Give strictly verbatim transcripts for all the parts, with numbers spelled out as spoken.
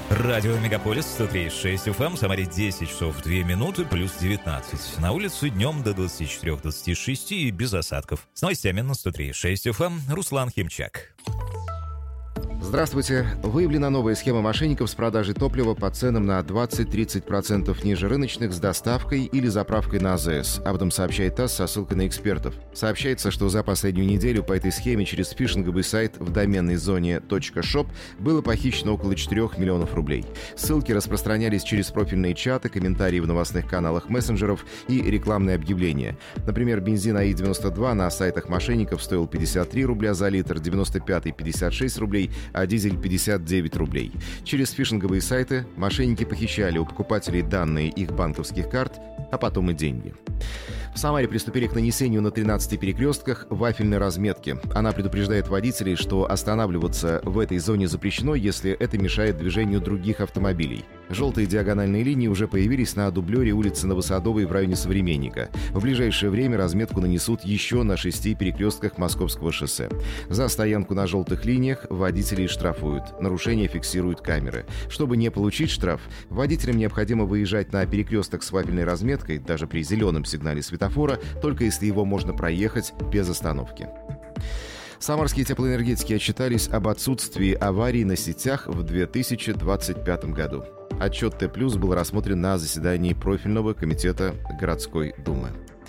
Радио Мегаполис сто три и шесть эф эм, Самаре десять часов две минуты, плюс девятнадцать. На улице днем до двадцати четырёх — двадцати шести и без осадков. С новостями на сто три и шесть эф эм Руслан Химчак. Здравствуйте. Выявлена новая схема мошенников с продажей топлива по ценам на двадцать-тридцать процентов ниже рыночных с доставкой или заправкой на АЗС. Об этом сообщает ТАСС со ссылкой на экспертов. Сообщается, что за последнюю неделю по этой схеме через фишинговый сайт в доменной зоне .shop было похищено около четырёх миллионов рублей. Ссылки распространялись через профильные чаты, комментарии в новостных каналах мессенджеров и рекламные объявления. Например, бензин АИ девяносто два на сайтах мошенников стоил пятьдесят три рубля за литр, девяносто пятый — пятьдесят шесть рублей, а дизель пятьдесят девять рублей. Через фишинговые сайты мошенники похищали у покупателей данные их банковских карт, а потом и деньги. В Самаре приступили к нанесению на тринадцати перекрестках вафельной разметки. Она предупреждает водителей, что останавливаться в этой зоне запрещено, если это мешает движению других автомобилей. Желтые диагональные линии уже появились на дублере улицы Новосадовой в районе Современника. В ближайшее время разметку нанесут еще на шести перекрестках Московского шоссе. За стоянку на желтых линиях водителей штрафуют. Нарушения фиксируют камеры. Чтобы не получить штраф, водителям необходимо выезжать на перекресток с вафельной разметкой, даже при зеленом сигнале светофора, только если его можно проехать без остановки. Самарские теплоэнергетики отчитались об отсутствии аварий на сетях в две тысячи двадцать пятом году. Отчет Т+, был рассмотрен на заседании профильного комитета городской думы.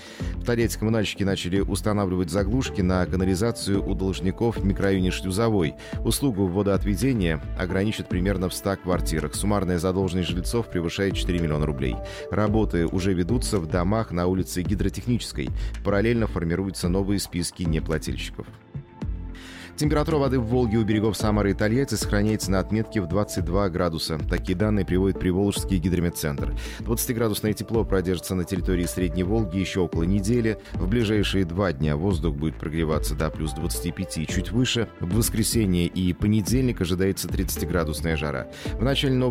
В Торецке коммунальщики начали устанавливать заглушки на канализацию у должников в микрорайоне Шлюзовой. Услугу водоотведения ограничат примерно в ста квартирах. Суммарная задолженность жильцов превышает четыре миллиона рублей. Работы уже ведутся в домах на улице Гидротехнической. Параллельно формируются новые списки неплательщиков. Температура воды в Волге у берегов Самары и Тольятти сохраняется на отметке в двадцать два градуса. Такие данные приводит Приволжский гидрометцентр. двадцатиградусное тепло продержится на территории Средней Волги еще около недели. В ближайшие два дня воздух будет прогреваться до плюс двадцати пяти, чуть выше. В воскресенье и понедельник ожидается тридцатиградусная жара. В начале нового